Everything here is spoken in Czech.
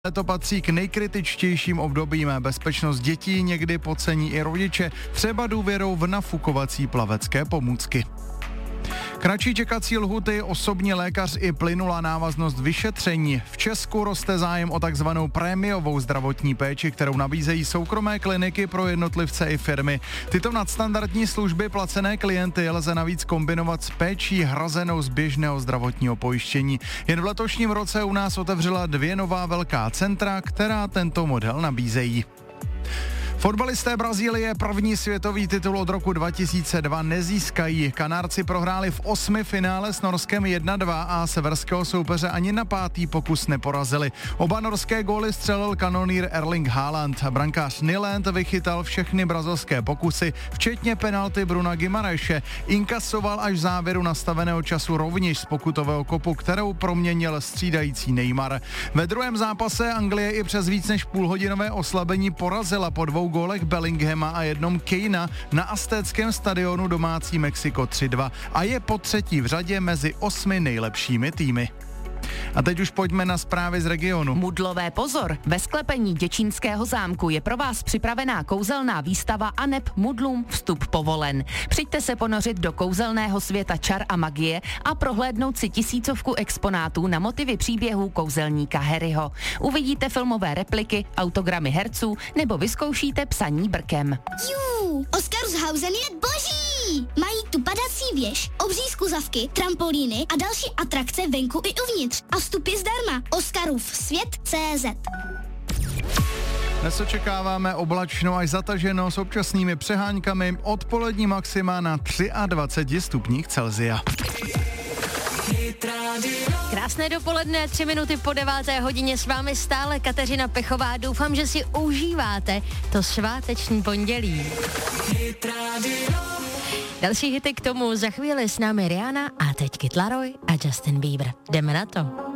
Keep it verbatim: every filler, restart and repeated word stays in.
To patří k nejkritičtějším obdobím. Bezpečnost dětí někdy podcení i rodiče, třeba důvěrou v nafukovací plavecké pomůcky. Kratší čekací lhuty, osobní lékař i plynulá návaznost vyšetření. V Česku roste zájem o takzvanou prémiovou zdravotní péči, kterou nabízejí soukromé kliniky pro jednotlivce i firmy. Tyto nadstandardní služby placené klienty lze navíc kombinovat s péčí hrazenou z běžného zdravotního pojištění. Jen v letošním roce u nás otevřela dvě nová velká centra, která tento model nabízejí. Fotbalisté Brazílie první světový titul od roku dva tisíce dva nezískají. Kanárci prohráli v osmi finále s Norskem jedna dva a severského soupeře ani na pátý pokus neporazili. Oba norské góly střelil kanonýr Erling Haaland. Brankář Nyland vychytal všechny brazilské pokusy, včetně penalty Bruna Guimaraese. Inkasoval až v závěru nastaveného času rovněž z pokutového kopu, kterou proměnil střídající Neymar. Ve druhém zápase Anglie i přes víc než půlhodinové oslabení porazila po dvou gólech Bellinghama a jednom Kanea na aztéckém stadionu domácí Mexiko tři dva a je po třetí v řadě mezi osmi nejlepšími týmy. A teď už pojďme na zprávy z regionu. Mudlové pozor, ve sklepení Děčínského zámku je pro vás připravená kouzelná výstava aneb Mudlům vstup povolen. Přijďte se ponořit do kouzelného světa čar a magie a prohlédnout si tisícovku exponátů na motivy příběhů kouzelníka Harryho. Uvidíte filmové repliky, autogramy herců nebo vyzkoušíte psaní brkem. Jú, Oscarshausen je boží! Mají tu padací věž, obří skluzavky, trampolíny a další atrakce venku i uvnitř. A vstup je zdarma. Oscarův svět tečka cé zet. Dnes očekáváme oblačno až zataženo s občasnými přeháňkami, odpolední maxima na dvacet tři stupních Celsia. Krásné dopoledne, tři minuty po deváté hodině s vámi stále Kateřina Pechová. Doufám, že si užíváte to sváteční pondělí. Další hity k tomu za chvíli s námi Rihanna a teď Kid Laroi a Justin Bieber. Jdeme na to.